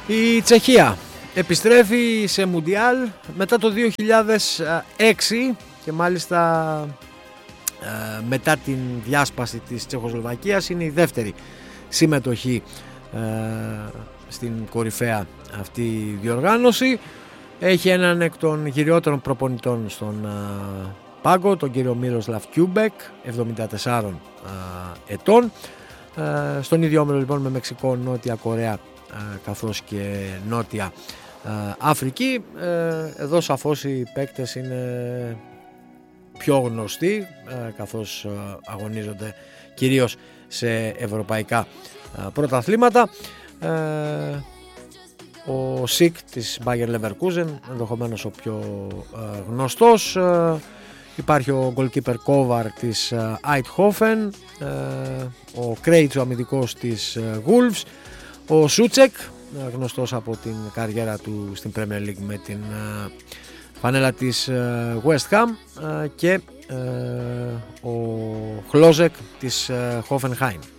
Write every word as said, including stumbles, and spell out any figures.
Η Τσεχία επιστρέφει σε Μουντιάλ μετά το δύο χιλιάδες έξι και μάλιστα ε, μετά την διάσπαση της Τσεχοσλοβακίας είναι η δεύτερη συμμετοχή ε, στην κορυφαία αυτή διοργάνωση. Έχει έναν εκ των κυριότερων προπονητών στον ε, πάγκο, τον κύριο Μίροσλαβ Κιούμπεκ, εβδομήντα τεσσάρων ε, ετών. Ε, στον ίδιο όμιλο λοιπόν με Μεξικό, Νότια Κορέα ε, καθώς και Νότια ε, Αφρική. Ε, εδώ σαφώς οι παίκτες είναι πιο γνωστοί ε, καθώς ε, αγωνίζονται κυρίως σε ευρωπαϊκά ε, πρωταθλήματα. Ε, ο Σικ της Bayer Leverkusen, ενδεχομένως ο πιο ε, γνωστός. Ε, υπάρχει ο goalkeeper Kovar της ε, Eindhoven, ε, ο Κρέιτς ο αμυντικός της ε, Wolves, ο Σούτσεκ, ε, γνωστός από την καριέρα του στην Premier League με την ε, φανέλα της ε, West Ham, ε, και ε, ο Χλόζεκ της ε, Hoffenheim.